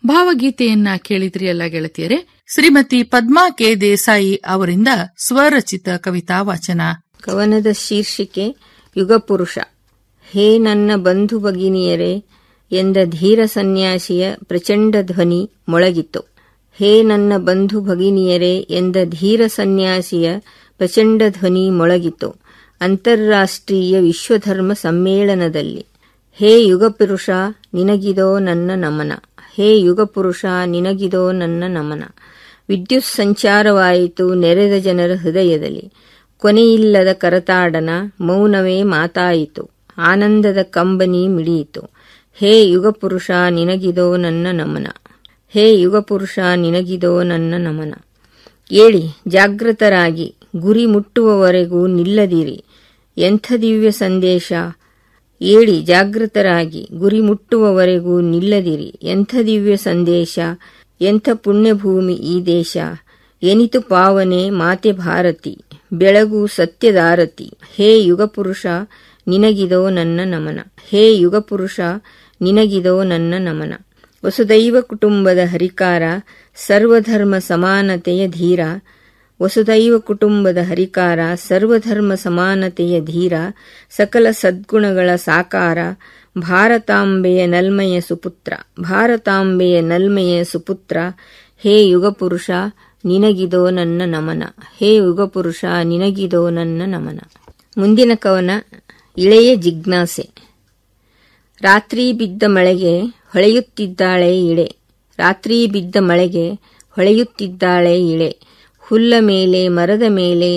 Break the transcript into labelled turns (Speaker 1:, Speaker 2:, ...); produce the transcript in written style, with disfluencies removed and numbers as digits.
Speaker 1: ಭಾವಗೀತೆಯನ್ನ ಕೇಳಿದ್ರಿ ಎಲ್ಲ ಗೆಳತಿಯರೇ. ಶ್ರೀಮತಿ ಪದ್ಮಾ ಕೆ ದೇಸಾಯಿ ಅವರಿಂದ ಸ್ವರಚಿತ ಕವಿತಾ ವಾಚನ.
Speaker 2: ಕವನದ ಶೀರ್ಷಿಕೆ ಯುಗಪುರುಷ. ಹೇ ನನ್ನ ಬಂಧು ಭಗಿನಿಯರೇ ಎಂದ ಧೀರ ಸನ್ಯಾಸಿಯ ಪ್ರಚಂಡ ಧ್ವನಿ ಮೊಳಗಿತು. ಹೇ ನನ್ನ ಬಂಧು ಭಗಿನಿಯರೇ ಎಂದ ಧೀರ ಸನ್ಯಾಸಿಯ ಪ್ರಚಂಡ ಧ್ವನಿ ಮೊಳಗಿತು ಅಂತಾರಾಷ್ಟ್ರೀಯ ವಿಶ್ವಧರ್ಮ ಸಮ್ಮೇಳನದಲ್ಲಿ. ಹೇ ಯುಗಪುರುಷ ನಿನಗಿದೋ ನನ್ನ ನಮನ. ಹೇ ಯುಗಪುರುಷ ನಿನಗಿದೋ ನನ್ನ ನಮನ. ವಿದ್ಯುತ್ ಸಂಚಾರವಾಯಿತು ನೆರೆದ ಜನರ ಹೃದಯದಲ್ಲಿ. ಕೊನೆಯಿಲ್ಲದ ಕರತಾಡನ, ಮೌನವೇ ಮಾತಾಯಿತು, ಆನಂದದ ಕಂಬನಿ ಮಿಡಿಯಿತು. ಹೇ ಯುಗಪುರುಷ ನಿನಗಿದೋ ನನ್ನ ನಮನ. ಹೇ ಯುಗಪುರುಷ ನಿನಗಿದೋ ನನ್ನ ನಮನ. ಏಳಿ ಜಾಗೃತರಾಗಿ, ಗುರಿ ಮುಟ್ಟುವವರೆಗೂ ನಿಲ್ಲದಿರಿ. ಎಂಥ ದಿವ್ಯ ಸಂದೇಶ. ಏಳಿ ಜಾಗೃತರಾಗಿ, ಗುರಿ ಮುಟ್ಟುವವರೆಗೂ ನಿಲ್ಲದಿರಿ. ಎಂಥ ದಿವ್ಯ ಸಂದೇಶ, ಎಂಥ ಪುಣ್ಯಭೂಮಿ ಈ ದೇಶ. ಎನಿತು ಪಾವನೆ ಮಾತೆ ಭಾರತಿ, ಬೆಳಗು ಸತ್ಯದಾರತಿ. ಹೇ ಯುಗಪುರುಷ ನಿನಗಿದೋ ನನ್ನ ನಮನ. ಹೇ ಯುಗಪುರುಷ ನಿನಗಿದೋ ನನ್ನ ನಮನ. ವಸುದೈವ ಕುಟುಂಬದ ಹರಿಕಾರ, ಸರ್ವಧರ್ಮ ಸಮಾನತೆಯ ಧೀರ. ವಸುದೈವ ಕುಟುಂಬದ ಹರಿಕಾರ, ಸರ್ವಧರ್ಮ ಸಮಾನತೆಯ ಧೀರ. ಸಕಲ ಸದ್ಗುಣಗಳ ಸಾಕಾರ, ಭಾರತಾಂಬೆಯ ನಲ್ಮೆಯ ಸುಪುತ್ರ. ಭಾರತಾಂಬೆಯ ನಲ್ಮೆಯ ಸುಪುತ್ರ. ಹೇ ಯುಗಪುರುಷ ನಿನಗಿದೋ ನನ್ನ ನಮನ. ಹೇ ಯುಗಪುರುಷ ನಿನಗಿದೋ ನನ್ನ ನಮನ. ಮುಂದಿನ ಕವನ ಇಳೆಯ ಜಿಜ್ಞಾಸೆ. ರಾತ್ರಿ ಬಿದ್ದ ಮಳೆಗೆ ಹೊಳೆಯುತ್ತಿದ್ದಾಳೆ ಇಳೆ. ರಾತ್ರಿ ಬಿದ್ದ ಮಳೆಗೆ ಹೊಳೆಯುತ್ತಿದ್ದಾಳೆ ಇಳೆ. ಹುಲ್ಲ ಮೇಲೆ ಮರದ ಮೇಲೆ